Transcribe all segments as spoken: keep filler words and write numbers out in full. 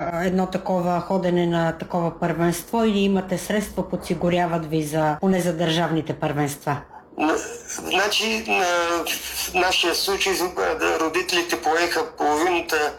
едно такова ходене на такова първенство или имате средства, подсигуряват ви за, поне за държавните първенства? Значи, в нашия случай родителите поеха половината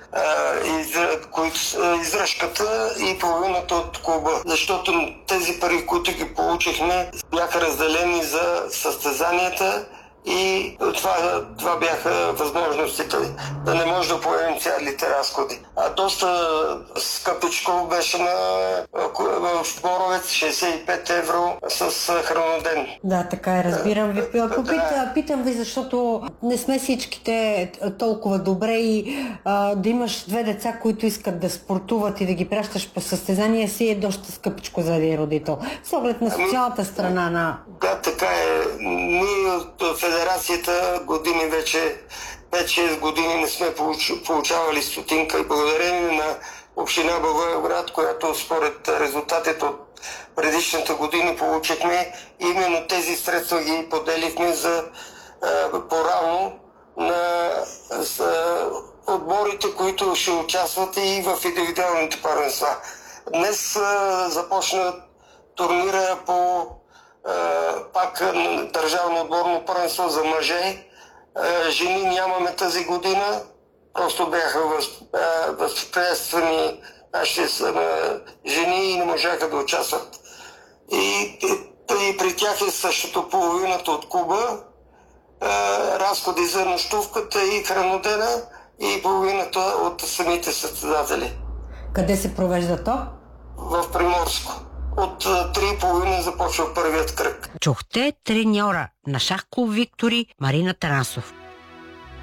издръжката и половината от клуба, защото тези пари, които ги получихме, бяха разделени за състезанията и това, това бяха възможностите да не може да поемем цялите разходи. А доста скъпичко беше на в Боровец шейсет и пет евро с храноден. Да, така е, разбирам ви. Попита, питам ви, защото не сме всичките толкова добре и а, да имаш две деца, които искат да спортуват и да ги пращаш по състезания, си е доста скъпичко за един родител. С оглед на социалната страна на... Да, така е. Ние от федерацията години вече, пет-шест години не сме получавали стотинка и благодарение на община Благоевград, която според резултатите от предишната години получихме, именно тези средства ги поделихме за по-равно на отборите, които ще участват и в индивидуалните първенства. Днес започна турнира по пак държавно отборно първенство за мъже. Жени нямаме тази година, просто бяха възпрепятствани нашите жени и не можаха да участват. И, и при тях е същото, половината от клуба, разходи за нощувката и хранодена и половината от самите състезатели. Къде се провежда то? В Приморско. От три и половина започва първият кръг. Чухте треньора на шах клуб Виктори Марина Тарасов.